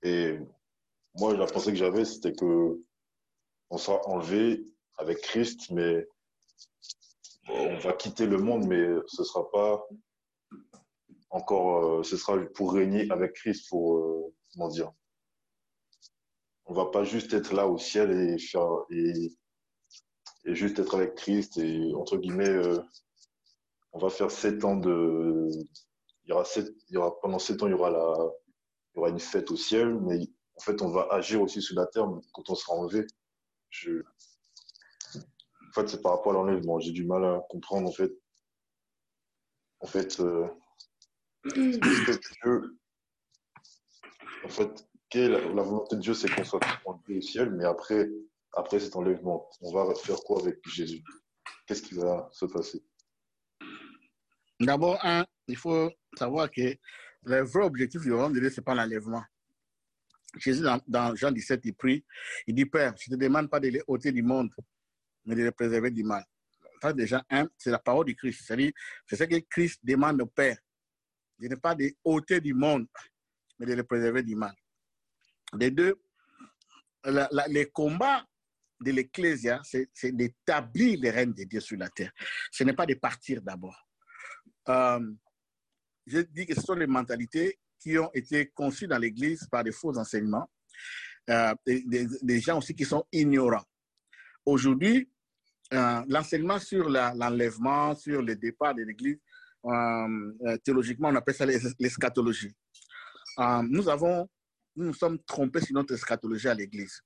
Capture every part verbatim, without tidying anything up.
Et moi, la pensée que j'avais, c'était que on sera enlevé avec Christ, mais on va quitter le monde, mais ce sera pas encore, euh, ce sera pour régner avec Christ, pour, euh, comment dire, on va pas juste être là au ciel et faire, et, et juste être avec Christ et, entre guillemets, euh, on va faire sept ans de, il y aura sept, il y aura, pendant sept ans, il y aura la, il y aura une fête au ciel, mais en fait, on va agir aussi sur la terre quand on sera enlevé. Je, en fait, c'est par rapport à l'enlèvement. J'ai du mal à comprendre, en fait. En fait, euh, est-ce que Dieu, en fait, quelle est la, la volonté de Dieu, c'est qu'on soit enlevé au ciel, mais après, après cet enlèvement, on va faire quoi avec Jésus? Qu'est-ce qui va se passer? D'abord, un, il faut savoir que le vrai objectif du royaume de Dieu, ce n'est pas l'enlèvement. Jésus, dans, dans Jean dix-sept, il prie, il dit, Père, je ne te demande pas de les ôter du monde, mais de les préserver du mal. Ça, déjà, un, c'est la parole du Christ. C'est-à-dire, c'est ce que Christ demande au Père. De ne pas de ôter du monde, mais de les préserver du mal. Les deux, la, la, les combats de l'Ecclésia, c'est d'établir les règnes de Dieu sur la terre. Ce n'est pas de partir d'abord. Euh, je dis que ce sont les mentalités qui ont été conçues dans l'Église par des faux enseignements, euh, des, des, des gens aussi qui sont ignorants. Aujourd'hui, euh, l'enseignement sur l'enlèvement, la, sur le départ de l'Église, euh, euh, théologiquement, on appelle ça l'eschatologie. Euh, nous avons, nous nous sommes trompés sur notre eschatologie à l'Église.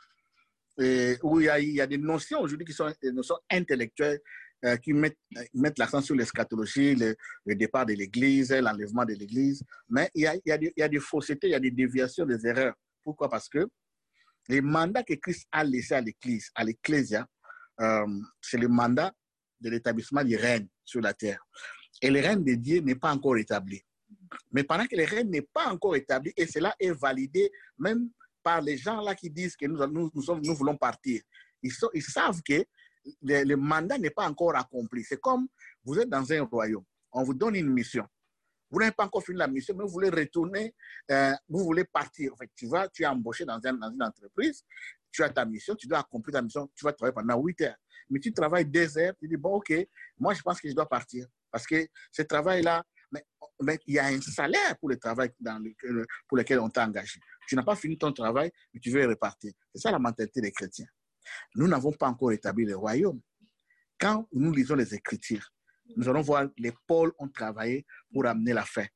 Et où il y, a, il y a des notions aujourd'hui qui sont des notions intellectuelles euh, qui mettent, mettent l'accent sur l'eschatologie, le, le départ de l'Église, l'enlèvement de l'Église. Mais il y, a, il, y a des, il y a des faussetés, il y a des déviations, des erreurs. Pourquoi? Parce que les mandats que Christ a laissés à l'Église, à l'Ecclésia, euh, c'est le mandat de l'établissement du règne sur la terre. Et le règne de Dieu n'est pas encore établi. Mais pendant que le règne n'est pas encore établi, et cela est validé même par les gens là qui disent que nous, nous, nous, sommes, nous voulons partir. Ils, sont, ils savent que le, le mandat n'est pas encore accompli. C'est comme vous êtes dans un royaume, on vous donne une mission. Vous n'avez pas encore fini la mission, mais vous voulez retourner, euh, vous voulez partir. En fait, tu vas, tu es embauché dans, un, dans une entreprise, tu as ta mission, tu dois accomplir ta mission, tu vas travailler pendant huit heures. Mais tu travailles deux heures, tu dis, bon, ok, moi je pense que je dois partir. Parce que ce travail-là, mais, mais il y a un salaire pour le travail dans le, pour lequel on t'a engagé. Tu n'as pas fini ton travail, mais tu veux repartir. C'est ça la mentalité des chrétiens. Nous n'avons pas encore établi le royaume. Quand nous lisons les Écritures, nous allons voir les Paul ont travaillé pour amener la fin.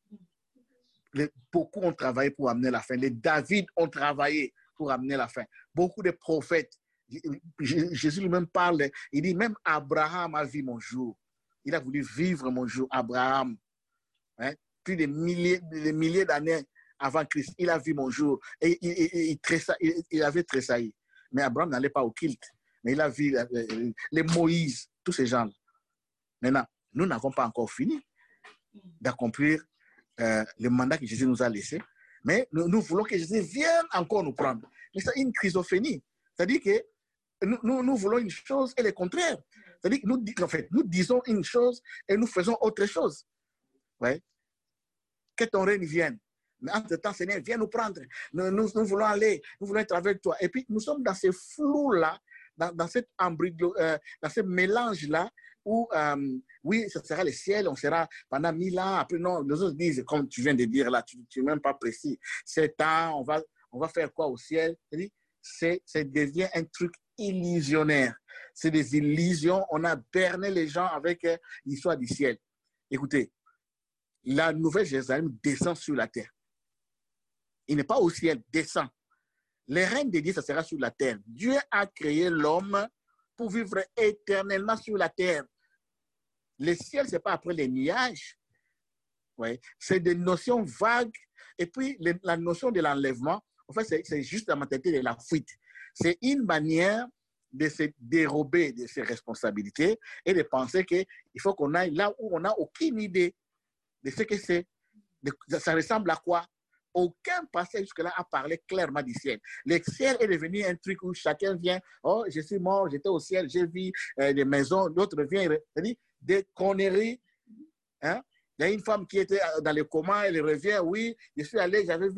Les, beaucoup ont travaillé pour amener la fin. Les David ont travaillé pour amener la fin. Beaucoup de prophètes. Jésus lui-même parle, il dit même Abraham a vu mon jour. Il a voulu vivre mon jour. Abraham, hein, plus de milliers, de milliers d'années avant Christ, il a vu mon jour. Et il, il, il, tressa, il, il avait tressailli. Mais Abraham n'allait pas au culte. Mais il a vu euh, les Moïse, tous ces gens-là. Maintenant, nous n'avons pas encore fini d'accomplir euh, le mandat que Jésus nous a laissé. Mais nous, nous voulons que Jésus vienne encore nous prendre. Mais c'est une schizophrénie. C'est-à-dire que nous, nous, nous voulons une chose et le contraire. C'est-à-dire que nous, en fait, nous disons une chose et nous faisons autre chose. Ouais. Que ton règne vienne. Mais entre-temps, Seigneur, viens nous prendre. Nous, nous, nous voulons aller, nous voulons être avec toi. Et puis, nous sommes dans ce flou-là, dans, dans, cette embrigo, euh, dans ce mélange-là, où, euh, oui, ce sera le ciel, on sera pendant mille ans. Après, non, les autres disent, comme tu viens de dire là, tu n'es même pas précis. Sept ans, on va, on va faire quoi au ciel? C'est, ça devient un truc illusionnaire. C'est des illusions. On a berné les gens avec euh, l'histoire du ciel. Écoutez, la nouvelle Jérusalem descend sur la terre. Il n'est pas au ciel, descend. Le règne de Dieu, ça sera sur la terre. Dieu a créé l'homme pour vivre éternellement sur la terre. Le ciel, ce n'est pas après les nuages. Ouais. C'est des notions vagues. Et puis, le, la notion de l'enlèvement, en fait, c'est juste la mentalité de la fuite. C'est une manière de se dérober de ses responsabilités et de penser qu'il faut qu'on aille là où on n'a aucune idée de ce que c'est. Ça ressemble à quoi? Aucun passage jusque-là a parlé clairement du ciel. Le ciel est devenu un truc où chacun vient, oh, je suis mort, j'étais au ciel, j'ai vu euh, des maisons, d'autres viennent, c'est-à-dire des conneries. Hein? Il y a une femme qui était dans le coma, elle revient, oui, je suis allé, j'avais vu